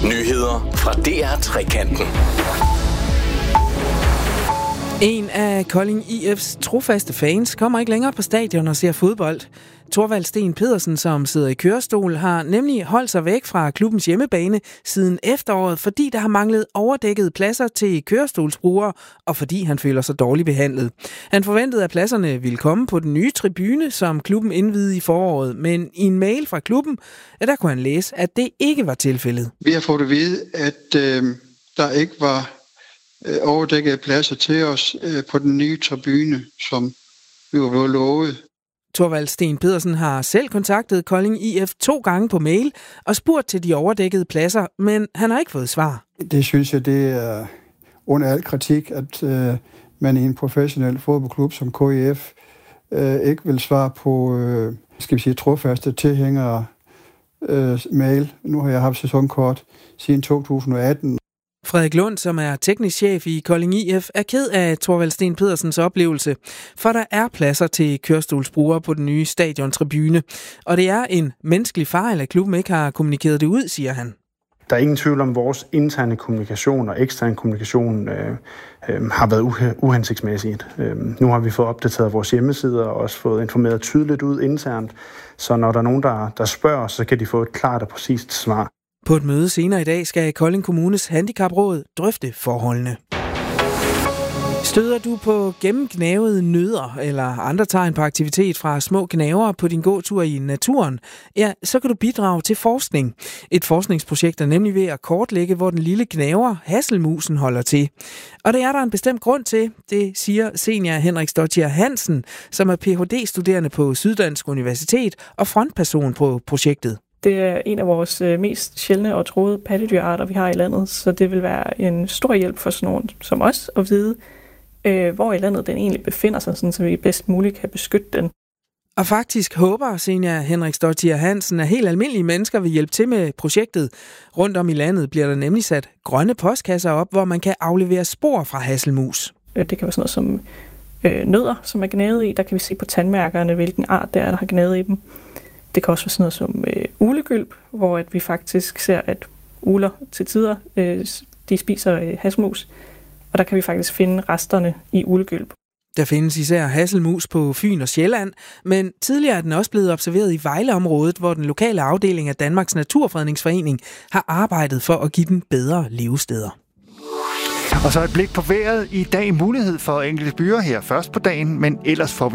Nyheder fra DR-trekanten. En af Kolding IF's trofaste fans kommer ikke længere på stadion og ser fodbold. Thorvald Sten Pedersen, som sidder i kørestol, har nemlig holdt sig væk fra klubbens hjemmebane siden efteråret, fordi der har manglet overdækkede pladser til kørestolsbrugere, og fordi han føler sig dårligt behandlet. Han forventede, at pladserne ville komme på den nye tribune, som klubben indvidede i foråret, men i en mail fra klubben, der kunne han læse, at det ikke var tilfældet. Vi har fået at vide, at der ikke var overdækkede pladser til os på den nye tribune, som vi var blevet lovet. Thorvald Sten Pedersen har selv kontaktet Kolding IF 2 gange på mail og spurgt til de overdækkede pladser, men han har ikke fået svar. Det synes jeg, det er under al kritik, at man i en professionel fodboldklub som KIF ikke vil svare på trofaste tilhængere mail. Nu har jeg haft sæsonkort siden 2018. Frederik Lund, som er teknisk chef i Kolding IF, er ked af Thorvald Sten Pedersens oplevelse, for der er pladser til kørestolsbrugere på den nye stadiontribune. Og det er en menneskelig fejl, at klubben ikke har kommunikeret det ud, siger han. Der er ingen tvivl om, at vores interne kommunikation og eksterne kommunikation har været uhensigtsmæssigt. Nu har vi fået opdateret vores hjemmesider og også fået informeret tydeligt ud internt, så når der er nogen, der spørger, så kan de få et klart og præcist svar. På et møde senere i dag skal Kolding Kommunes handicapråd drøfte forholdene. Støder du på gennemgnavede nødder eller andre tegn på aktivitet fra små gnaver på din gåtur i naturen, ja, så kan du bidrage til forskning. Et forskningsprojekt er nemlig ved at kortlægge, hvor den lille gnaver, hasselmusen, holder til. Og det er der en bestemt grund til, det siger senior Henrik Stottier Hansen, som er Ph.D.-studerende på Syddansk Universitet og frontperson på projektet. Det er en af vores mest sjældne og truede pattedyrarter, vi har i landet, så det vil være en stor hjælp for sådan nogen som os at vide, hvor i landet den egentlig befinder sig, sådan, så vi bedst muligt kan beskytte den. Og faktisk håber senior Henrik Stottier Hansen, at helt almindelige mennesker vil hjælpe til med projektet. Rundt om i landet bliver der nemlig sat grønne postkasser op, hvor man kan aflevere spor fra hasselmus. Det kan være sådan noget som nødder, som er gnavet i. Der kan vi se på tandmærkerne, hvilken art der har gnavet i dem. Det kan også være sådan noget som uglegylp, hvor at vi faktisk ser, at ugler til tider de spiser hasselmus. Og der kan vi faktisk finde resterne i uglegylp. Der findes især hasselmus på Fyn og Sjælland, men tidligere er den også blevet observeret i Vejleområdet, hvor den lokale afdeling af Danmarks Naturfredningsforening har arbejdet for at give den bedre levesteder. Og så et blik på vejret. I dag mulighed for enkelte byer her først på dagen, men ellers får vi